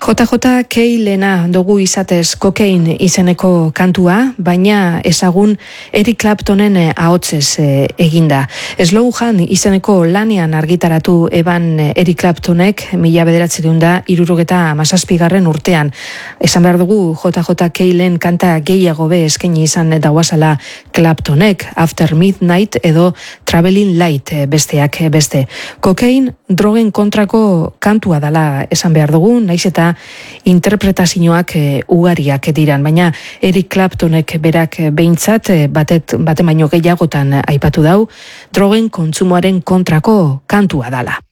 JJ Keilena dugu izatez Cocaine izeneko kantua, baina ezagun Eric Claptonen ahotsez eginda. Slow Hand izeneko lanean argitaratu eban Eric Claptonek 1977 urtean. Esan behar dugu JJ Keilen kanta gehiago be eskaini izan dauazala Claptonek, After Midnight edo Traveling Light besteak beste. Cocaine drogen kontrako kantua dala esan behar dugu, naiz eta interpretazioak ugariak diran, baina Eric Claptonek berak behintzat bate baino gehiagotan aipatu dau, drogen kontsumoaren kontrako kantua dala.